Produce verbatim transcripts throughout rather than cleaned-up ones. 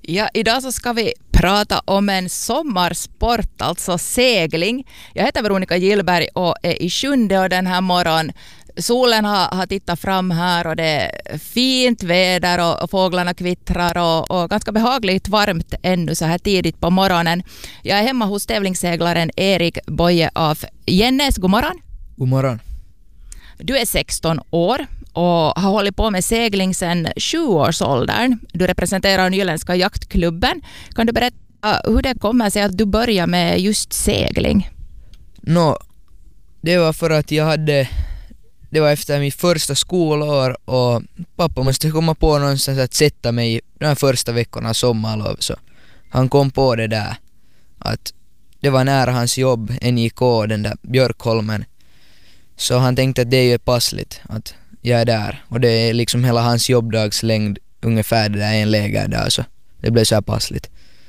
Ja, idag så ska vi prata om en sommarsport, alltså segling. Jag heter Veronica Gillberg och är i sjunde och den här morgon. Solen har, har tittat fram här och det är fint väder och, och fåglarna kvittrar och, och ganska behagligt varmt ännu så här tidigt på morgonen. Jag är hemma hos tävlingsseglaren Erik Boye av Jennes. God morgon. God morgon. Du är sexton år och har hållit på med segling sedan sjuårsåldern. Du representerar Nyländska jaktklubben. Kan du berätta hur det kommer sig att du börjar med just segling? Nå, det var för att jag hade... Det var efter mitt första skolår och pappa måste komma på någonstans att sätta mig de här första veckorna av sommarlov. Så han kom på det där att det var nära hans jobb, N J K, den där Björkholmen. Så han tänkte att det är ju passligt att jag är där. Och det är liksom hela hans jobbdagslängd ungefär det där en läger där. Så det blev så här passligt.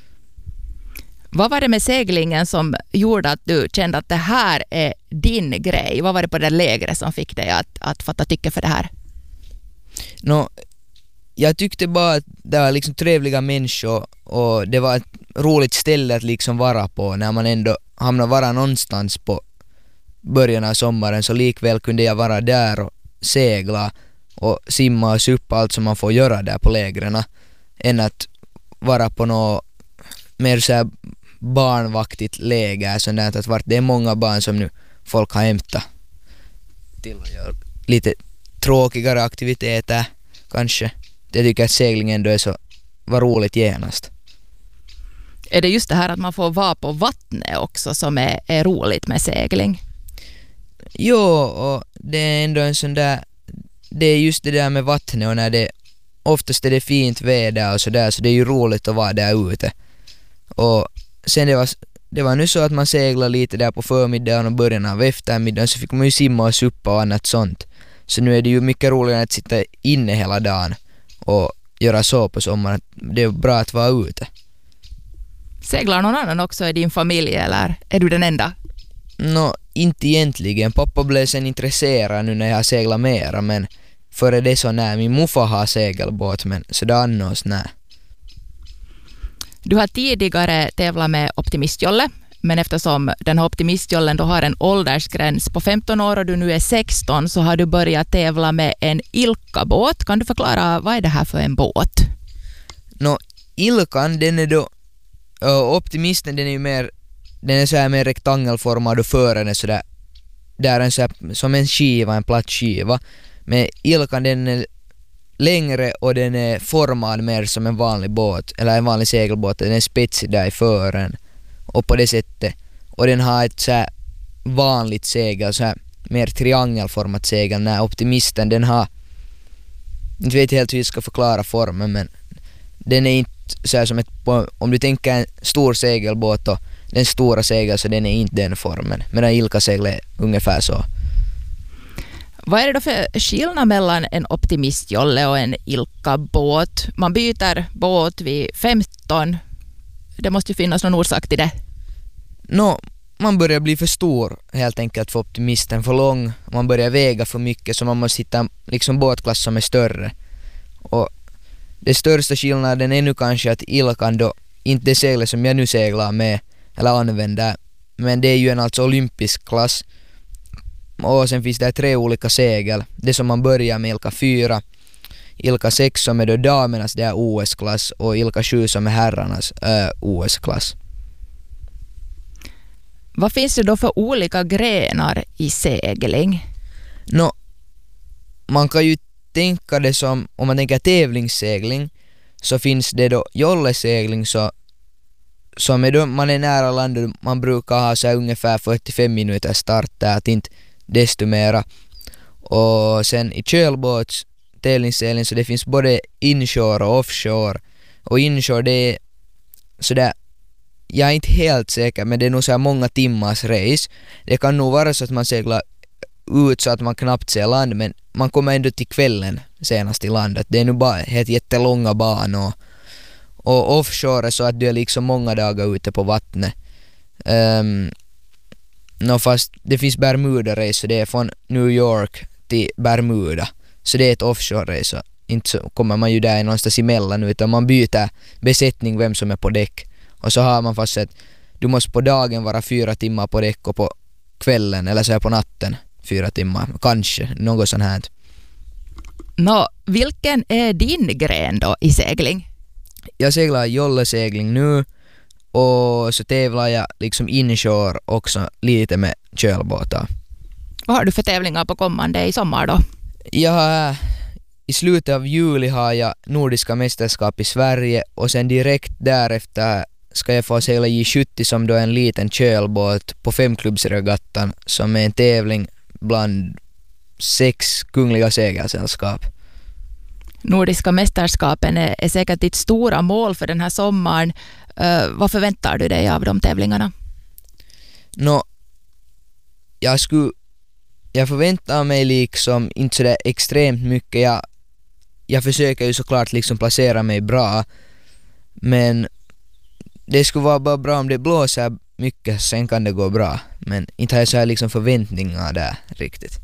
Vad var det med seglingen som gjorde att du kände att det här är din grej? Vad var det på det lägret som fick dig att, att fatta tycke för det här? Nå, jag tyckte bara att det var liksom trevliga människor och det var ett roligt ställe att liksom vara på när man ändå hamnar vara någonstans på början av sommaren, så likväl kunde jag vara där och segla och simma och suppa allt som man får göra där på lägren än att vara på något mer så här barnvaktigt läger sånt där, att vart det är många barn som nu folk har hämtat till att göra lite tråkigare aktiviteter kanske. Jag tycker att seglingen ändå är så var roligt genast. Är det just det här att man får vara på vattnet också som är, är roligt med segling? Jo, och det är ändå en sån där, det är just det där med vattnet och när det oftast är det fint väder och sådär, så det är ju roligt att vara där ute. Och sen det var, det var nu så att man seglade lite där på förmiddagen och början av eftermiddagen, så fick man ju simma och suppa och annat sånt. Så nu är det ju mycket roligare att sitta inne hela dagen och göra så på sommaren. Det är bra att vara ute. Seglar någon annan också i din familj eller är du den enda? Nå, inte egentligen. Pappa blev sen intresserad nu när jag seglar mera, men före det så när min morfar har segelbåt, men så det annars när. Du har tidigare tävlat med optimistjolle, men eftersom den här optimistjollen då har en åldersgräns på femton år och du nu är sexton, så har du börjat tävla med en Ilka-båt. Kan du förklara, vad är det här för en båt? Nå, Ilkan, den är då, uh, optimisten den är ju mer, den är så här mer rektangelformad och fören är så där, där är en så här, som en skiva, en platt skiva. Men Ilkan den är längre och den är formad mer som en vanlig båt eller en vanlig segelbåt. Den är spetsig där i fören och på det sättet, och den har ett så här vanligt segel, så här mer triangelformat segel. När optimisten den har, inte vet helt hur jag ska förklara formen, men den är inte så här som ett, om du tänker en stor segelbåt och den stora segel, så den är inte den formen, medan Ilka-segel är ungefär så. Vad är det då för skillnad mellan en optimistjolle och en Ilka-båt? Man byter båt vid femton. Det måste ju finnas någon orsak till det. Nå, man börjar bli för stor helt enkelt för optimisten, för lång. Man börjar väga för mycket, så man måste hitta liksom båtklass som är större. Och det största skillnaden är nu kanske att Ilkan då inte det seglet som jag nu seglar med eller använder, men det är ju en alltså olympisk klass. Och sen finns det tre olika segel. Det som man börjar med Ilka fyra, Ilka sex som är då damernas, det är O S-klass, och Ilka sju som är herrarnas äh, O S-klass. Vad finns det då för olika grenar i segling? Nå, man kan ju tänka det som, om man tänker tävlingssegling, så finns det då jollesegling, så som är då man är nära landet, man brukar ha så här ungefär fyrtiofem minuter start där, att inte desto mera. Och sen i kölbåts tävlingssegling, så det finns både inshore och offshore. Och inshore det är sådär, jag är inte helt säker, men det är nog så här många timmars race. Det kan nog vara så att man seglar ut så att man knappt ser land, men man kommer ändå till kvällen senast i landet. Det är nu bara helt jättelånga banor. Och offshore är så att du är liksom många dagar ute på vattnet. Um, no, fast det finns Bermuda-race, så det är från New York till Bermuda. Så det är ett offshore-race. inte så kommer man ju där någonstans emellan, utan man byter besättning vem som är på däck. Och så har man fast att du måste på dagen vara fyra timmar på däck och på kvällen eller så här på natten fyra timmar, kanske något sånt här. Nå, vilken är din gren då i segling? Jag seglar jollesegling nu och så tävlar jag liksom inshore också lite med kölbåtar. Vad har du för tävlingar på kommande i sommar då? Jag har, i slutet av juli har jag nordiska mästerskap i Sverige och sen direkt därefter ska jag få segla J sjuttio som då är en liten kölbåt på femklubbsregattan som är en tävling bland sex kungliga segelsällskap. Nordiska mästerskapen är, är säkert ditt stora mål för den här sommaren. Uh, vad förväntar du dig av de tävlingarna? Nå, jag skulle jag förväntar mig liksom inte sådär extremt mycket. Jag, jag försöker ju såklart liksom placera mig bra, men det skulle vara bara bra om det blåser mycket, sen kan det gå bra. Men inte har jag så här liksom förväntningar där riktigt.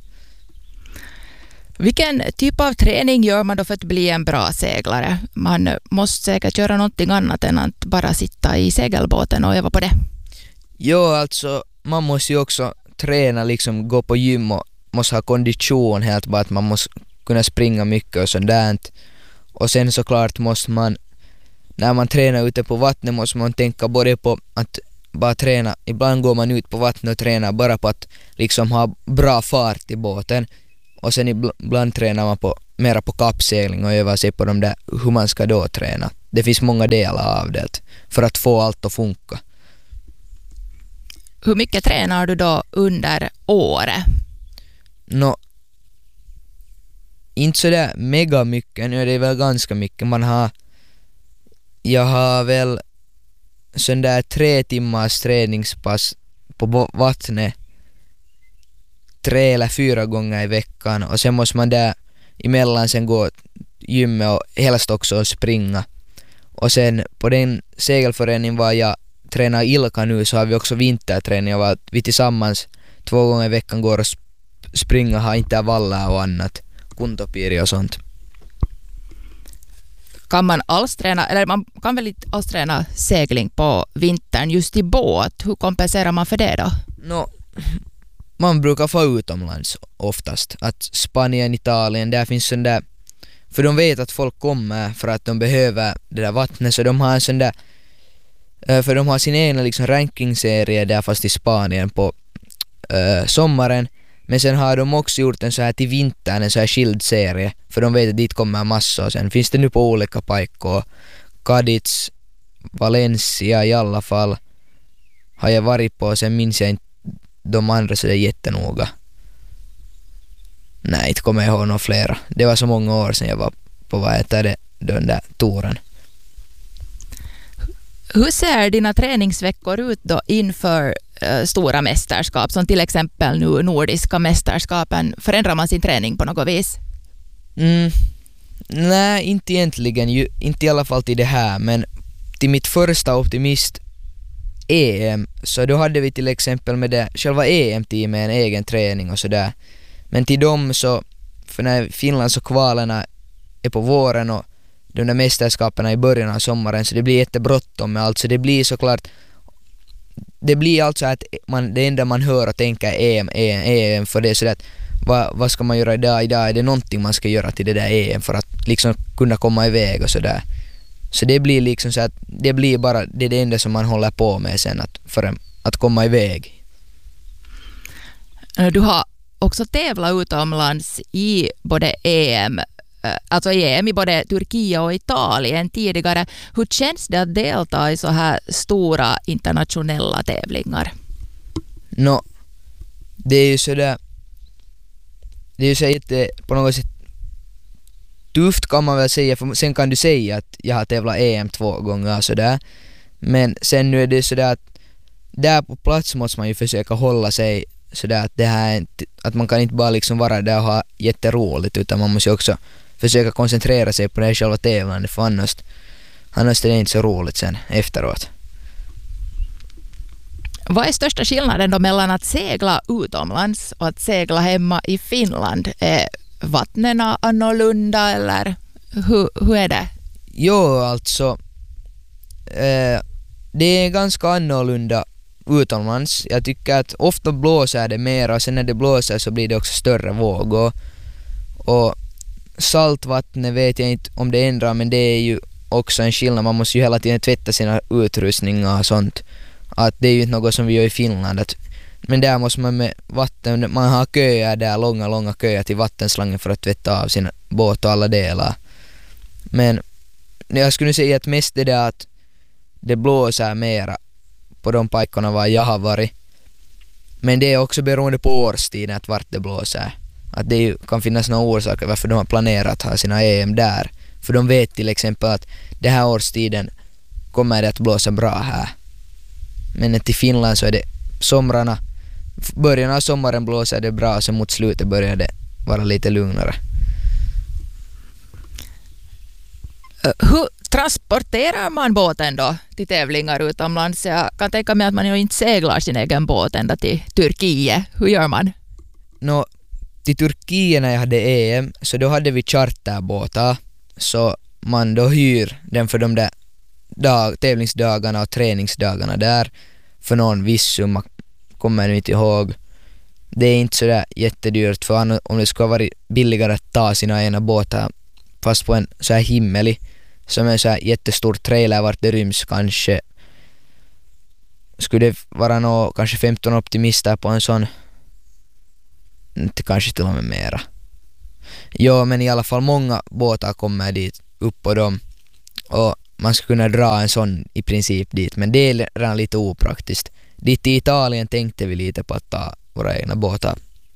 Vilken typ av träning gör man då för att bli en bra seglare? Man måste säkert göra någonting annat än att bara sitta i segelbåten och öva på det. Jo, alltså man måste ju också träna, liksom gå på gym och måste ha kondition helt bara att man måste kunna springa mycket och sånt där. Och sen såklart måste man, när man tränar ute på vattnet måste man tänka både på att bara träna, ibland går man ut på vattnet och tränar bara på att liksom ha bra fart i båten. Och sen ibland tränar man på, mera på kappsegling och övar sig på de där, hur man ska då träna. Det finns många delar av det för att få allt att funka. Hur mycket tränar du då under året? Nå, inte så där mega mycket, nu är det väl ganska mycket. Man har, jag har väl sån där tre timmars träningspass på vattnet tre eller fyra gånger i veckan, och sen måste man där emellan sen gå gymmet och helst också springa. Och sen på den segelförening var jag tränar Ilka nu, så har vi också vinterträning och att vi tillsammans två gånger i veckan går och springa, har intervaller och annat, kuntopiri och sånt. Kan man alls träna, eller man kan väl inte alls träna segling på vintern just i båt? Hur kompenserar man för det då? Nå, man brukar få utomlands oftast. Att Spanien, Italien, där finns sån där, för de vet att folk kommer för att de behöver det där vattnet, så de har en sån där, för de har sin egna liksom rankingserie där fast i Spanien på äh, sommaren. Men sen har de också gjort en så här till vintern, en så här skild serie, för de vet att dit kommer massor. Och sen finns det nu på olika paikor. Cadiz, Valencia i alla fall har jag varit på, sen minns jag inte de andra så det är jättenoga. Nej, inte kommer jag ihåg några flera. Det var så många år sedan jag var på vad heter det, den där touren. Hur ser dina träningsveckor ut då inför uh, stora mästerskap, som till exempel nu nordiska mästerskapen? Förändrar man sin träning på något vis? Mm, nej, inte egentligen. Ju, inte i alla fall till det här, men till mitt första optimist E M, så då hade vi till exempel med det själva E M-teamet en egen träning och sådär. Men till dem så, för när Finland så kvalarna är på våren och de där mästerskaperna i början av sommaren, så det blir jättebråttom med allt, så det blir såklart, det blir alltså att man, det enda man hör och tänker är E M, E M, E M, för det är sådär att vad, vad ska man göra idag? Idag är det någonting man ska göra till det där E M för att liksom kunna komma iväg och sådär. Så det blir liksom så att det blir bara det, är det enda som man håller på med sen att, för att komma iväg. Du har också tävlat utomlands i både E M, alltså E M i både Turkiet och Italien tidigare. Hur känns det att delta i så här stora internationella tävlingar? Nå, det är ju sådär, det är ju så jätte, på något sätt tufft kan man väl säga, för sen kan du säga att jag har tävlat E M två gånger sådär. Men sen nu är det sådär att där på plats måste man ju försöka hålla sig sådär att det här är inte, att man kan inte bara liksom vara där och ha jätteroligt, utan man måste ju också försöka koncentrera sig på det själva tävlande, för annars, annars är det inte så roligt sen efteråt. Vad är största skillnaden då mellan att segla utomlands och att segla hemma i Finland? Är vattnena annorlunda eller Hur, hur är det? Jo, alltså eh, det är ganska annorlunda utomlands. Jag tycker att ofta blåser det mer och sen när det blåser så blir det också större vågor. Och saltvattnet vet jag inte om det ändrar, men det är ju också en skillnad. Man måste ju hela tiden tvätta sina utrustningar och sånt. Att det är ju inte något som vi gör i Finland. Att, men där måste man med vatten, man har köer där, långa, långa köer till vattenslangen för att tvätta av sina båt och alla delar. Men jag skulle säga att mest är det att det blåser mera på de pajkorna var jag har varit. Men det är också beroende på årstiden att vart det blåser. Att det ju kan finnas några orsaker varför de har planerat att ha sina E M där. För de vet till exempel att det här årstiden kommer det att blåsa bra här. Men till Finland så är det somrarna. Början av sommaren blåser det bra, så mot slutet börjar det vara lite lugnare. Hur transporterar man båten då till tävlingar utomlands? Jag kan tänka mig att man ju inte seglar sin egen båt ända till Turkiet. Hur gör man? Nå, till Turkiet när jag hade E M så då hade vi charterbåtar. Så man då hyr den för de där dag, tävlingsdagarna och träningsdagarna där. För någon viss summa, kommer jag inte ihåg. Det är inte så där jättedyrt, för om det skulle vara billigare att ta sina ena båtar fast på en så här himmelig som en så här jättestor trailer vart det ryms kanske. Skulle det vara nå kanske femton optimister på en sån, inte kanske till och med mera. Jo, men i alla fall många båtar kommer dit upp på dem och man skulle kunna dra en sån i princip dit, men det är redan lite opraktiskt. Dit i Italien tänkte vi lite på att ta våra egna båtar.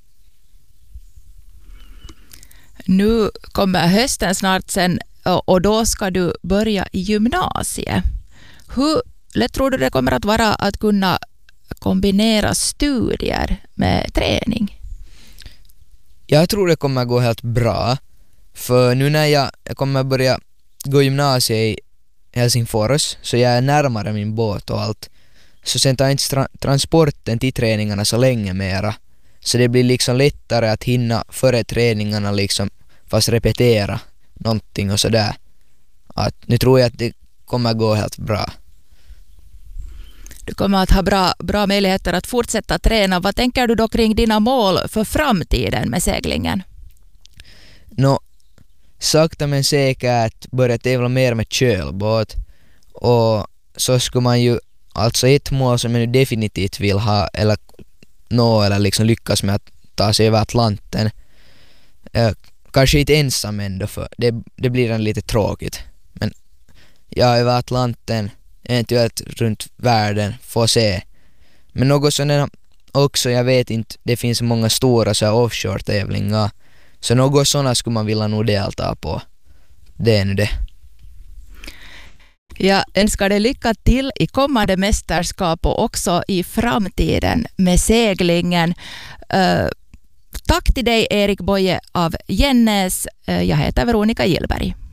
Nu kommer hösten snart sen och då ska du börja i gymnasiet. Hur lätt tror du det kommer att vara att kunna kombinera studier med träning? Jag tror det kommer gå helt bra. För nu när jag, jag kommer börja gå gymnasiet i Helsingfors, så jag är närmare min båt och allt. Så sen tar inte tra- transporten till träningarna så länge mera. Så det blir liksom lättare att hinna före träningarna liksom, fast repetera någonting och sådär. Att nu tror jag att det kommer gå helt bra. Du kommer att ha bra, bra möjligheter att fortsätta träna. Vad tänker du då kring dina mål för framtiden med seglingen? Nå, sakta men säkert börja tävla mer med kölbåt. Och så skulle man ju, alltså ett mål som jag nu definitivt vill ha eller nå eller liksom lyckas med att ta sig över Atlanten. Eh, kanske inte ensam ändå, för det, det blir en lite tråkigt. Men ja, över Atlanten, eventuellt runt världen, får se. Men något sådant också, jag vet inte, det finns många stora så här offshore-tävlingar. Så något sådana skulle man vilja nog delta på. Det är nu det. Jag önskar dig lycka till i kommande mästerskap och också i framtiden med seglingen. Uh, tack till dig Erik Boye av Jennäs. Uh, jag heter Veronica Gillberg.